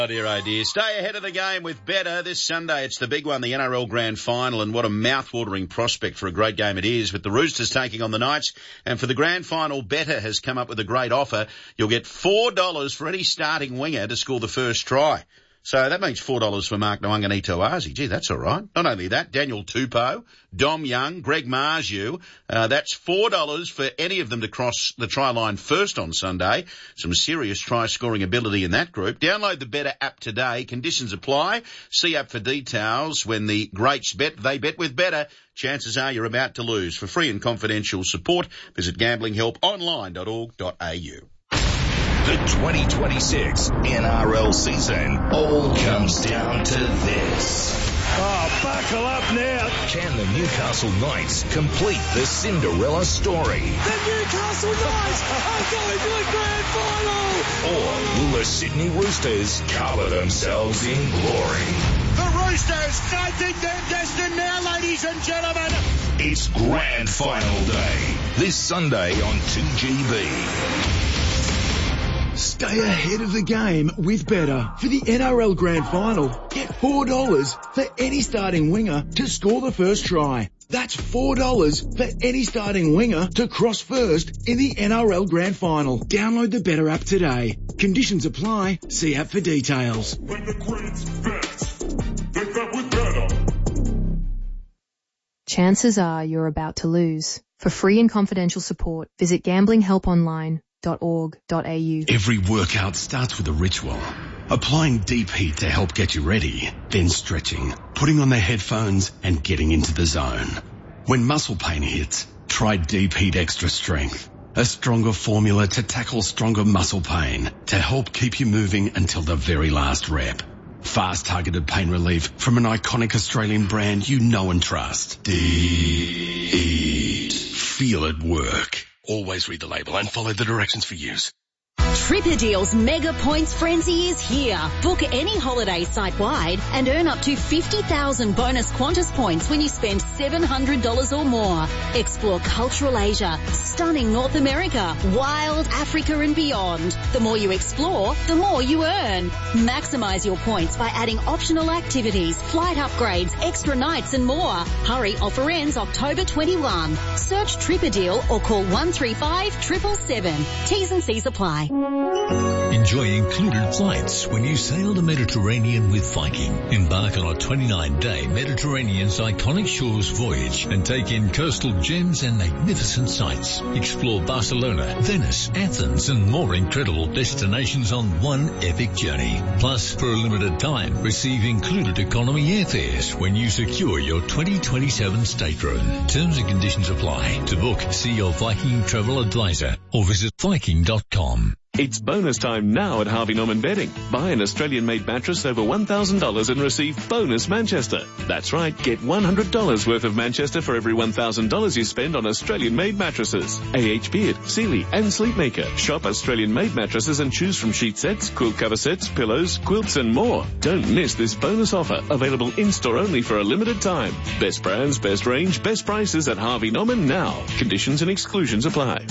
Oh dear. Stay ahead of the game with Betr this Sunday. It's the big one, the NRL Grand Final, and what a mouth-watering prospect for a great game it is, with the Roosters taking on the Knights. And for the Grand Final, Betr has come up with a great offer. You'll get $4 for any starting winger to score the first try. So that means $4 for Mark Nwanganito-Azi. Gee, that's all right. Not only that, Daniel Tupou, Dom Young, Greg Marju. That's $4 for any of them to cross the try line first on Sunday. Some serious try-scoring ability in that group. Download the Betr app today. Conditions apply. See app for details. When the greats bet, they bet with Betr. Chances are you're about to lose. For free and confidential support, visit gamblinghelponline.org.au. The 2026 NRL season all comes down to this. Oh, buckle up now. Can the Newcastle Knights complete the Cinderella story? The Newcastle Knights are going to the grand final. Or will the Sydney Roosters cover themselves in glory? The Roosters, I think they're destined now, ladies and gentlemen. It's grand final day. This Sunday on 2GB. Stay ahead of the game with Betr. For the NRL Grand Final, get $4 for any starting winger to score the first try. That's $4 for any starting winger to cross first in the NRL Grand Final. Download the Betr app today. Conditions apply. See app for details. When the greats bet, they bet with Betr. Chances are you're about to lose. For free and confidential support, visit gamblinghelponline.org.au. Every workout starts with a ritual. Applying deep heat to help get you ready, then stretching, putting on the headphones and getting into the zone. When muscle pain hits, try Deep Heat Extra Strength, a stronger formula to tackle stronger muscle pain to help keep you moving until the very last rep. Fast targeted pain relief from an iconic Australian brand you know and trust. Deep Heat. Feel it work. Always read the label and follow the directions for use. Tripadeal's Mega Points Frenzy is here. Book any holiday site-wide and earn up to 50,000 bonus Qantas points when you spend $700 or more. Explore cultural Asia, stunning North America, wild Africa and beyond. The more you explore, the more you earn. Maximize your points by adding optional activities, flight upgrades, extra nights and more. Hurry, offer ends October 21. Search Tripadeal or call 135 777. T's and C's apply. Enjoy included flights when you sail the Mediterranean with Viking. Embark on a 29-day Mediterranean's iconic shores voyage and take in coastal gems and magnificent sights. Explore Barcelona, Venice, Athens and more incredible destinations on one epic journey. Plus, for a limited time, receive included economy airfares when you secure your 2027 stateroom. Terms and conditions apply. To book, see your Viking travel advisor or visit Viking.com. It's bonus time now at Harvey Norman Bedding. Buy an Australian-made mattress over $1,000 and receive bonus Manchester. That's right, get $100 worth of Manchester for every $1,000 you spend on Australian-made mattresses. A.H. Beard, Sealy and Sleepmaker. Shop Australian-made mattresses and choose from sheet sets, quilt cover sets, pillows, quilts and more. Don't miss this bonus offer, available in-store only for a limited time. Best brands, best range, best prices at Harvey Norman now. Conditions and exclusions apply.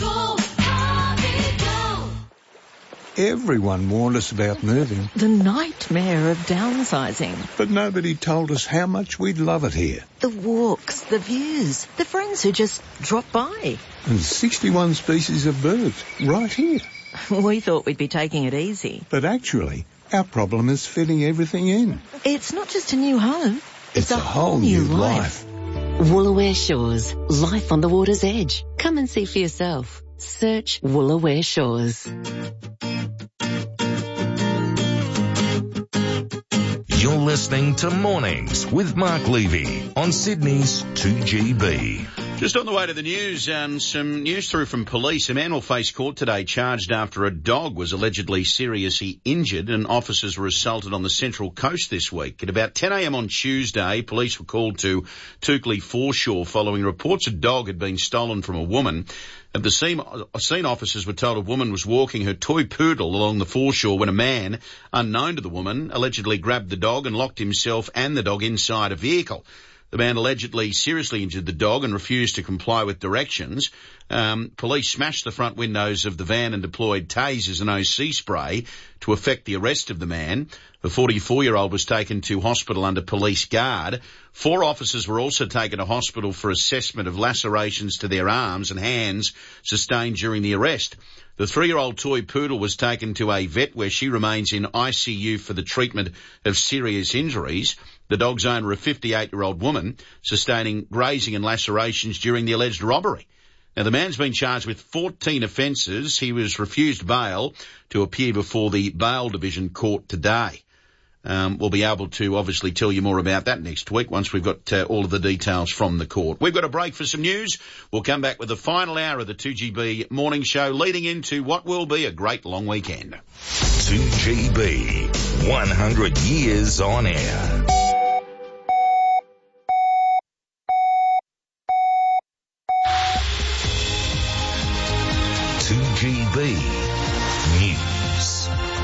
Everyone warned us about moving. The nightmare of downsizing. But nobody told us how much we'd love it here. The walks, the views, the friends who just drop by. And 61 species of birds right here. We thought we'd be taking it easy. But actually, our problem is fitting everything in. It's not just a new home. It's a whole new life. Woolooware Shores. Life on the water's edge. Come and see for yourself. Search Woolooware Shores. You're listening to Mornings with Mark Levy on Sydney's 2GB. Just on the way to the news, some news through from police. A man will face court today charged after a dog was allegedly seriously injured and officers were assaulted on the Central Coast this week. At about 10 a.m. on Tuesday, police were called to Toukley Foreshore following reports a dog had been stolen from a woman. At the scene, officers were told a woman was walking her toy poodle along the foreshore when a man, unknown to the woman, allegedly grabbed the dog and locked himself and the dog inside a vehicle. The man allegedly seriously injured the dog and refused to comply with directions. Police smashed the front windows of the van and deployed tasers and OC spray to effect the arrest of the man. The 44-year-old was taken to hospital under police guard. 4 officers were also taken to hospital for assessment of lacerations to their arms and hands sustained during the arrest. The 3-year-old toy poodle was taken to a vet where she remains in ICU for the treatment of serious injuries. The dog's owner, a 58-year-old woman, sustaining grazing and lacerations during the alleged robbery. Now, the man's been charged with 14 offences. He was refused bail to appear before the Bail Division Court today. We'll be able to obviously tell you more about that next week once we've got all of the details from the court. We've got a break for some news. We'll come back with the final hour of the 2GB morning show leading into what will be a great long weekend. 2GB, 100 years on air. News.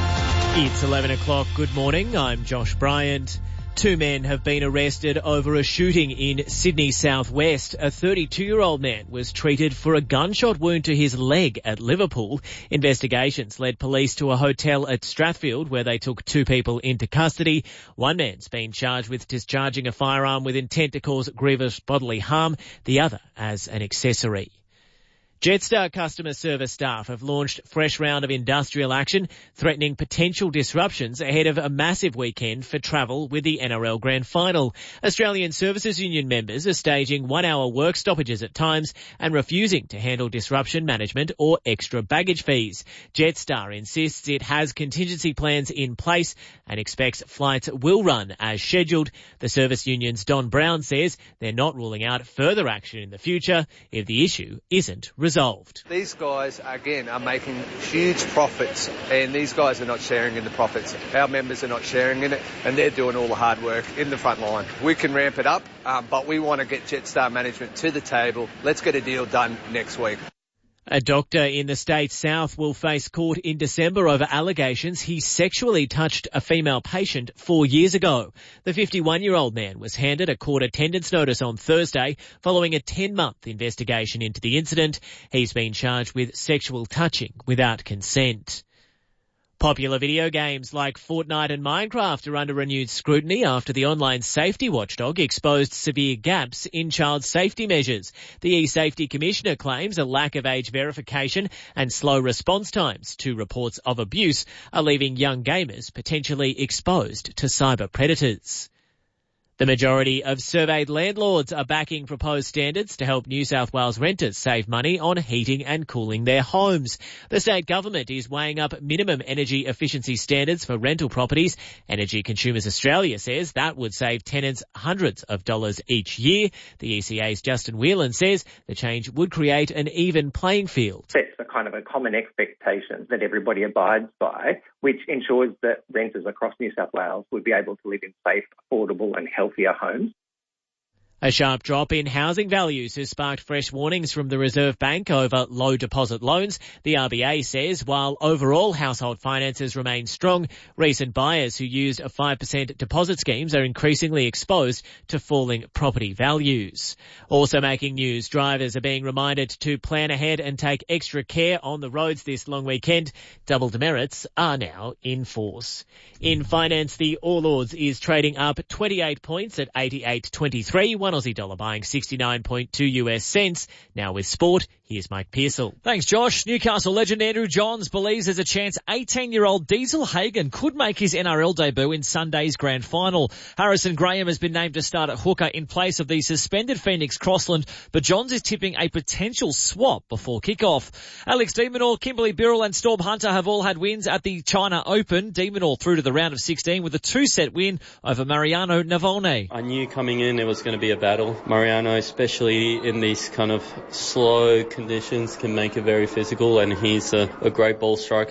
It's 11 o'clock. Good morning. I'm Josh Bryant. 2 men have been arrested over a shooting in Sydney southwest. A 32-year-old man was treated for a gunshot wound to his leg at Liverpool. Investigations led police to a hotel at Strathfield where they took 2 people into custody. 1 man's been charged with discharging a firearm with intent to cause grievous bodily harm, the other as an accessory. Jetstar customer service staff have launched a fresh round of industrial action threatening potential disruptions ahead of a massive weekend for travel with the NRL Grand Final. Australian Services Union members are staging 1-hour work stoppages at times and refusing to handle disruption management or extra baggage fees. Jetstar insists it has contingency plans in place and expects flights will run as scheduled. The service union's Don Brown says they're not ruling out further action in the future if the issue isn't resolved. These guys, again, are making huge profits, and these guys are not sharing in the profits. Our members are not sharing in it, and they're doing all the hard work in the front line. We can ramp it up, but we want to get Jetstar management to the table. Let's get a deal done next week. A doctor in the state south will face court in December over allegations he sexually touched a female patient 4 years ago. The 51-year-old man was handed a court attendance notice on Thursday following a 10-month investigation into the incident. He's been charged with sexual touching without consent. Popular video games like Fortnite and Minecraft are under renewed scrutiny after the online safety watchdog exposed severe gaps in child safety measures. The e-Safety Commissioner claims a lack of age verification and slow response times to reports of abuse are leaving young gamers potentially exposed to cyber predators. The majority of surveyed landlords are backing proposed standards to help New South Wales renters save money on heating and cooling their homes. The state government is weighing up minimum energy efficiency standards for rental properties. Energy Consumers Australia says that would save tenants hundreds of dollars each year. The ECA's Justin Whelan says the change would create an even playing field. Sets a kind of a common expectation that everybody abides by, which ensures that renters across New South Wales would be able to live in safe, affordable and healthier homes. A sharp drop in housing values has sparked fresh warnings from the Reserve Bank over low deposit loans. The RBA says while overall household finances remain strong, recent buyers who used a 5% deposit schemes are increasingly exposed to falling property values. Also making news, drivers are being reminded to plan ahead and take extra care on the roads this long weekend. Double demerits are now in force. In finance, the All Ords is trading up 28 points at 88.23. One Aussie dollar buying 69.2 US cents. Now with sport, here's Mike Pearsall. Thanks, Josh. Newcastle legend Andrew Johns believes there's a chance 18-year-old Diesel Hagen could make his NRL debut in Sunday's grand final. Harrison Graham has been named to start at hooker in place of the suspended Phoenix Crossland, but Johns is tipping a potential swap before kickoff. Alex de Minaur, Kimberly Birrell and Storm Hunter have all had wins at the China Open. De Minaur through to the round of 16 with a 2-set win over Mariano Navone. I knew coming in it was going to be a battle. Mariano, especially in these kind of slow conditions, can make it very physical, and he's a great ball striker.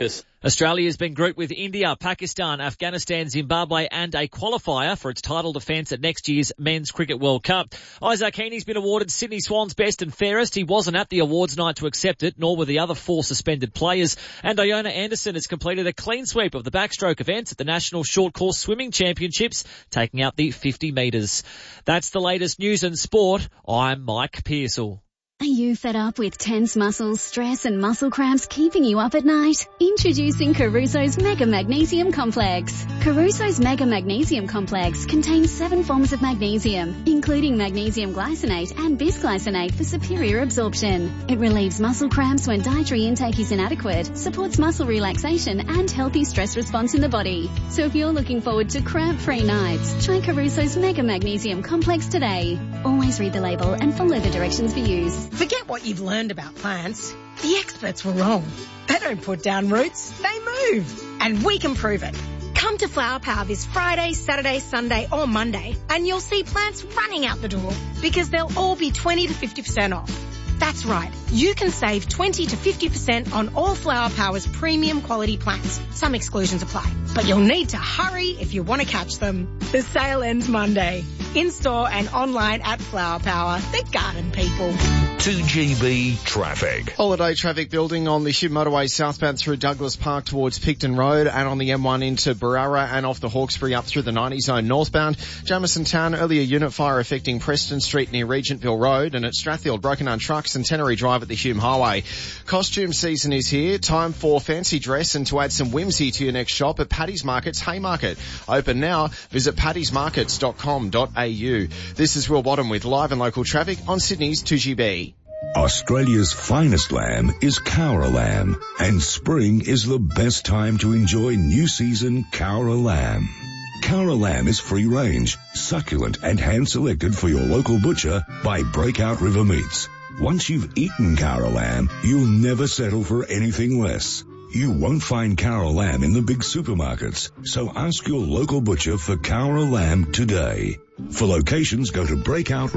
Australia's been grouped with India, Pakistan, Afghanistan, Zimbabwe and a qualifier for its title defence at next year's Men's Cricket World Cup. Isaac Heaney's been awarded Sydney Swans Best and Fairest. He wasn't at the awards night to accept it, nor were the other 4 suspended players. And Iona Anderson has completed a clean sweep of the backstroke events at the National Short Course Swimming Championships, taking out the 50 metres. That's the latest news and sport. I'm Mike Pearsall. Are you fed up with tense muscles, stress and muscle cramps keeping you up at night? Introducing Caruso's Mega Magnesium Complex. Caruso's Mega Magnesium Complex contains 7 forms of magnesium, including magnesium glycinate and bisglycinate for superior absorption. It relieves muscle cramps when dietary intake is inadequate, supports muscle relaxation and healthy stress response in the body. So if you're looking forward to cramp-free nights, try Caruso's Mega Magnesium Complex today. Always read the label and follow the directions for use. Forget what you've learned about plants. The experts were wrong. They don't put down roots, they move. And we can prove it. Come to Flower Power this Friday, Saturday, Sunday or Monday and you'll see plants running out the door because they'll all be 20 to 50% off. That's right. You can save 20 to 50% on all Flower Power's premium quality plants. Some exclusions apply, but you'll need to hurry if you want to catch them. The sale ends Monday. In-store and online at Flower Power, the garden people. 2GB traffic. Holiday traffic building on the Hume Motorway southbound through Douglas Park towards Picton Road and on the M1 into Barara and off the Hawkesbury up through the 90 zone northbound. Jameson Town, earlier unit fire affecting Preston Street near Regentville Road, and at Strathfield, broken down trucks and Centenary Drive at the Hume Highway. Costume season is here. Time for fancy dress and to add some whimsy to your next shop at Paddy's Market's Haymarket. Open now. Visit paddysmarkets.com.au. This is Will Bottom with live and local traffic on Sydney's 2GB. Australia's finest lamb is Cowra lamb, and spring is the best time to enjoy new season Cowra lamb. Cowra lamb is free range, succulent and hand selected for your local butcher by Breakout River Meats. Once you've eaten Cowra lamb, you'll never settle for anything less. You won't find Cowra lamb in the big supermarkets, so ask your local butcher for Cowra lamb today. For locations, go to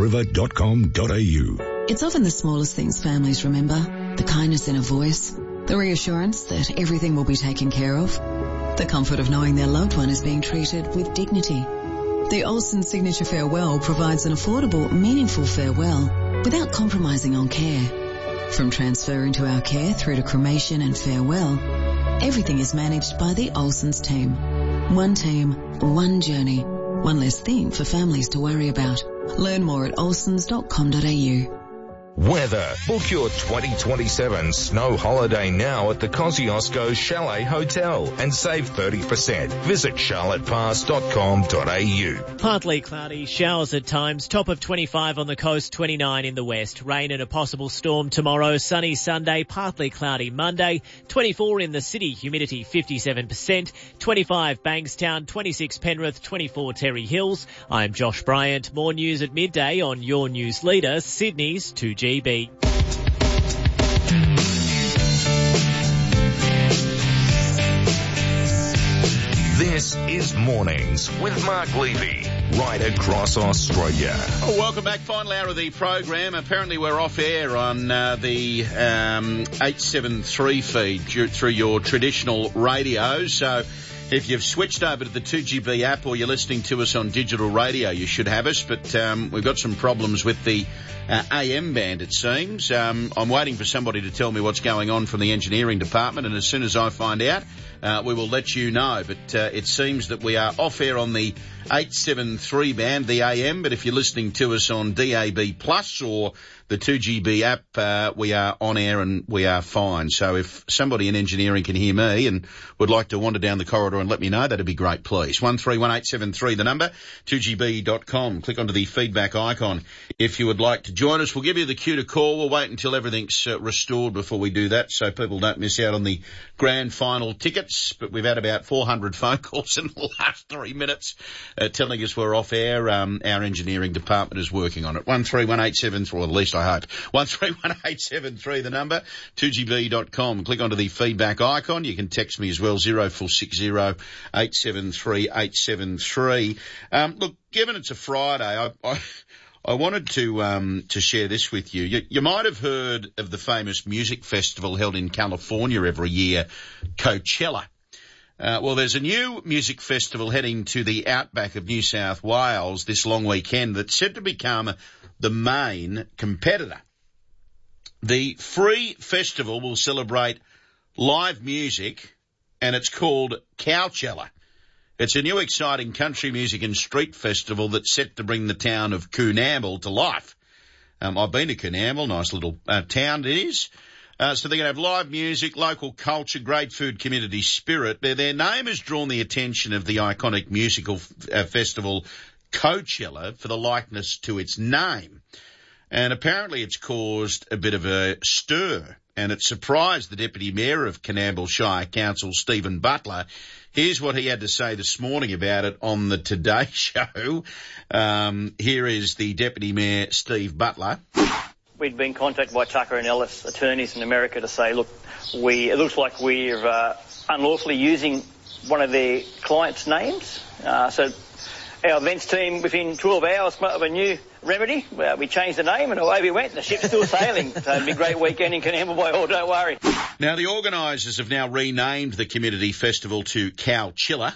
breakouriver.com.au. It's often the smallest things families remember. The kindness in a voice, the reassurance that everything will be taken care of, the comfort of knowing their loved one is being treated with dignity. The Olsen Signature Farewell provides an affordable, meaningful farewell without compromising on care. From transfer into our care through to cremation and farewell, everything is managed by the Olsen's team. One team, one journey, one less thing for families to worry about. Learn more at olsens.com.au. Weather. Book your 2027 snow holiday now at the Kosciuszko Chalet Hotel and save 30%. Visit charlottepass.com.au. Partly cloudy, showers at times, top of 25 on the coast, 29 in the west. Rain and a possible storm tomorrow, sunny Sunday, partly cloudy Monday, 24 in the city, humidity 57%, 25 Bankstown, 26 Penrith, 24 Terry Hills. I'm Josh Bryant. More news at midday on your news leader, Sydney's 2GB. This is Mornings with Mark Levy, right across Australia. Oh, welcome back. Final hour of the program. Apparently we're off air on the 873 feed through your traditional radio. So if you've switched over to the 2GB app or you're listening to us on digital radio, you should have us. But we've got some problems with the AM band, it seems. I'm waiting for somebody to tell me what's going on from the engineering department, and as soon as I find out, we will let you know. But it seems that we are off air on the 873 band, the AM, but if you're listening to us on DAB Plus or the 2GB app, we are on air and we are fine. So if somebody in engineering can hear me and would like to wander down the corridor and let me know, that'd be great, please. 131873, the number, 2gb.com. Click onto the feedback icon if you would like to join us. We'll give you the cue to call. We'll wait until everything's restored before we do that so people don't miss out on the grand final tickets. But we've had about 400 phone calls in the last 3 minutes telling us we're off air. Our engineering department is working on it. 131873, or at least I hope. 131873, the number, 2gb.com. Click onto the feedback icon. You can text me as well, 0460 873 873. Look, given it's a Friday, I wanted to share this with you. You might have heard of the famous music festival held in California every year, Coachella. Well, there's a new music festival heading to the outback of New South Wales this long weekend that's set to become the main competitor. The free festival will celebrate live music, and it's called Coachella. It's a new exciting country music and street festival that's set to bring the town of Coonamble to life. I've been to Coonamble, nice little town it is. So they're going to have live music, local culture, great food, community spirit. Their name has drawn the attention of the iconic musical festival Coachella for the likeness to its name. And apparently it's caused a bit of a stir, and it surprised the Deputy Mayor of Coonamble Shire Council, Stephen Butler. Here's what he had to say this morning about it on the Today Show. Here is the Deputy Mayor, Steve Butler. We'd been contacted by Tucker and Ellis attorneys in America to say, look, it looks like we're unlawfully using one of their clients' names. So our events team, within 12 hours, came up with a new remedy. We changed the name and away we went. The ship's still sailing. So it'll be a great weekend in Coonamble by all, don't worry. Now, the organisers have now renamed the community festival to Coachella,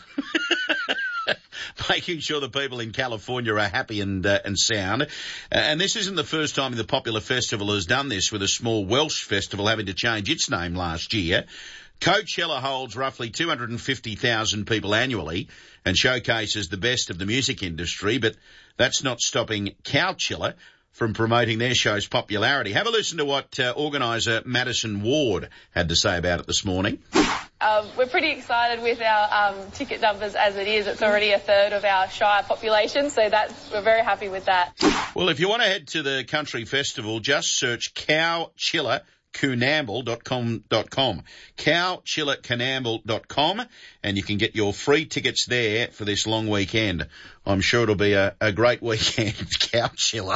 making sure the people in California are happy and sound. And this isn't the first time the popular festival has done this, with a small Welsh festival having to change its name last year. Coachella holds roughly 250,000 people annually and showcases the best of the music industry, but that's not stopping Coachella from promoting their show's popularity. Have a listen to what organiser Madison Ward had to say about it this morning. We're pretty excited with our ticket numbers as it is. It's already a third of our Shire population, so we're very happy with that. Well, if you want to head to the country festival, just search Coachella. Coonamble.com, CoachchillaCoonamble.com, and you can get your free tickets there for this long weekend. I'm sure it'll be a great weekend, Coachella.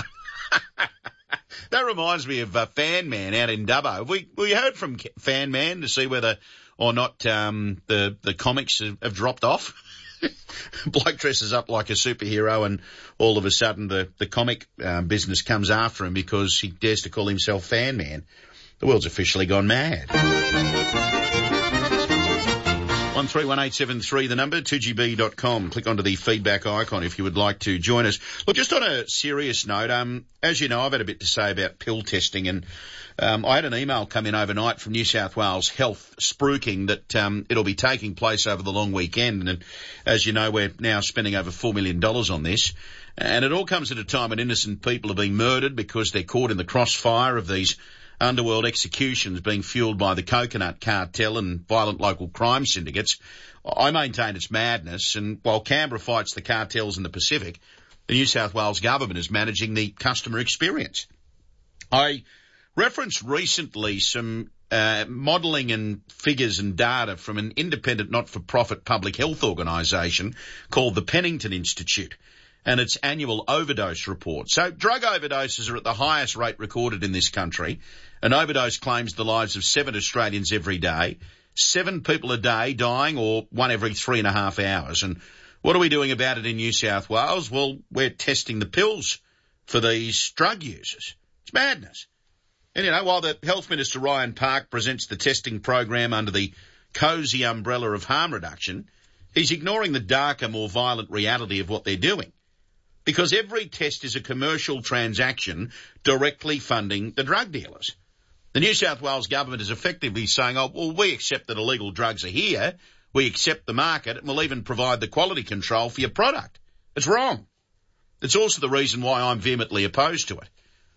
That reminds me of Fan Man out in Dubbo. Have we heard from Fan Man to see whether or not the comics have dropped off? Bloke dresses up like a superhero and all of a sudden the comic business comes after him because he dares to call himself Fan Man. The world's officially gone mad. 131873, the number, 2GB.com. Click onto the feedback icon if you would like to join us. Look, just on a serious note, as you know, I've had a bit to say about pill testing, and I had an email come in overnight from New South Wales Health spruiking that it'll be taking place over the long weekend. And as you know, we're now spending over $4 million on this. And it all comes at a time when innocent people are being murdered because they're caught in the crossfire of these underworld executions being fuelled by the coconut cartel and violent local crime syndicates. I maintain it's madness, and while Canberra fights the cartels in the Pacific, the New South Wales government is managing the customer experience. I referenced recently some modelling and figures and data from an independent not-for-profit public health organisation called the Pennington Institute and its annual overdose report. So drug overdoses are at the highest rate recorded in this country. An overdose claims the lives of 7 Australians every day, 7 people a day dying, or 1 every 3.5 hours. And what are we doing about it in New South Wales? Well, we're testing the pills for these drug users. It's madness. And, you know, while the Health Minister, Ryan Park, presents the testing program under the cosy umbrella of harm reduction, he's ignoring the darker, more violent reality of what they're doing. Because every test is a commercial transaction directly funding the drug dealers. The New South Wales government is effectively saying, oh, well, we accept that illegal drugs are here, we accept the market, and we'll even provide the quality control for your product. It's wrong. It's also the reason why I'm vehemently opposed to it.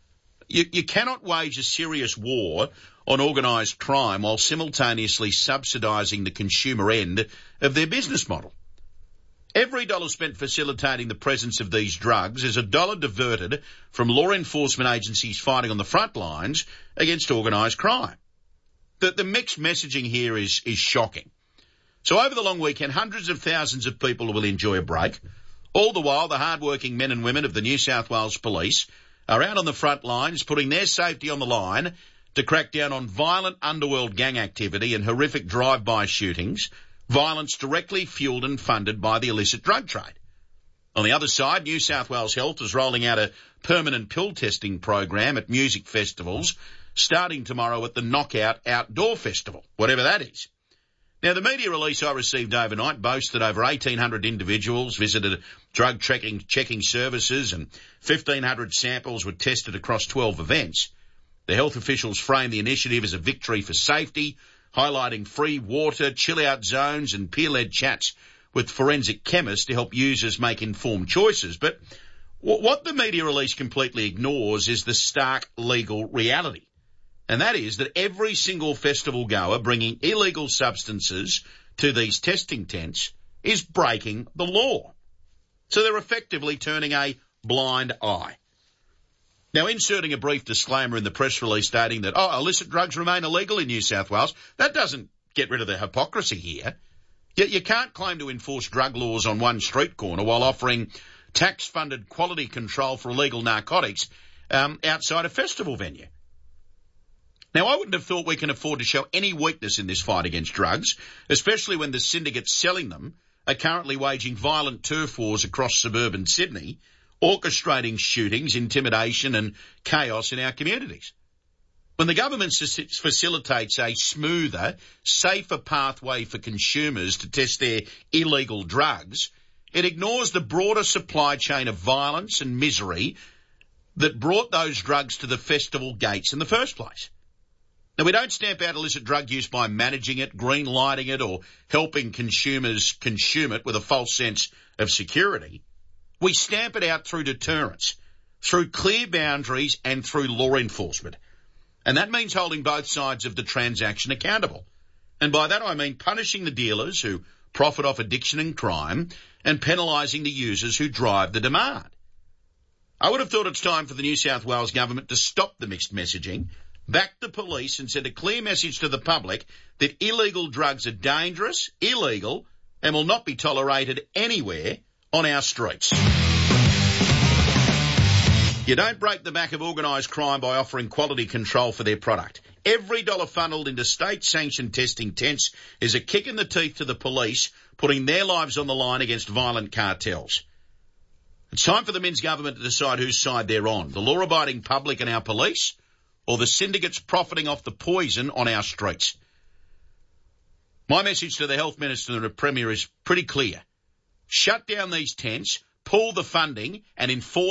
You cannot wage a serious war on organised crime while simultaneously subsidising the consumer end of their business model. Every dollar spent facilitating the presence of these drugs is a dollar diverted from law enforcement agencies fighting on the front lines against organised crime. The mixed messaging here is shocking. So over the long weekend, hundreds of thousands of people will enjoy a break. All the while, the hard-working men and women of the New South Wales Police are out on the front lines, putting their safety on the line to crack down on violent underworld gang activity and horrific drive-by shootings, violence directly fuelled and funded by the illicit drug trade. On the other side, New South Wales Health is rolling out a permanent pill testing program at music festivals, starting tomorrow at the Knockout Outdoor Festival, whatever that is. Now, the media release I received overnight boasts that over 1,800 individuals visited drug checking services and 1,500 samples were tested across 12 events. The health officials framed the initiative as a victory for safety, highlighting free water, chill-out zones and peer-led chats with forensic chemists to help users make informed choices. But what the media release completely ignores is the stark legal reality. And that is that every single festival goer bringing illegal substances to these testing tents is breaking the law. So they're effectively turning a blind eye. Now, inserting a brief disclaimer in the press release stating that, illicit drugs remain illegal in New South Wales, that doesn't get rid of the hypocrisy here. Yet you can't claim to enforce drug laws on one street corner while offering tax-funded quality control for illegal narcotics outside a festival venue. Now, I wouldn't have thought we can afford to show any weakness in this fight against drugs, especially when the syndicates selling them are currently waging violent turf wars across suburban Sydney, orchestrating shootings, intimidation and chaos in our communities. When the government facilitates a smoother, safer pathway for consumers to test their illegal drugs, it ignores the broader supply chain of violence and misery that brought those drugs to the festival gates in the first place. Now, we don't stamp out illicit drug use by managing it, green lighting it, or helping consumers consume it with a false sense of security. We stamp it out through deterrence, through clear boundaries and through law enforcement. And that means holding both sides of the transaction accountable. And by that I mean punishing the dealers who profit off addiction and crime and penalising the users who drive the demand. I would have thought it's time for the New South Wales government to stop the mixed messaging, back the police and send a clear message to the public that illegal drugs are dangerous, illegal, and will not be tolerated anywhere on our streets. You don't break the back of organised crime by offering quality control for their product. Every dollar funnelled into state-sanctioned testing tents is a kick in the teeth to the police, putting their lives on the line against violent cartels. It's time for the Minns government to decide whose side they're on, the law-abiding public and our police, or the syndicates profiting off the poison on our streets. My message to the Health Minister and the Premier is pretty clear. Shut down these tents, pull the funding and enforce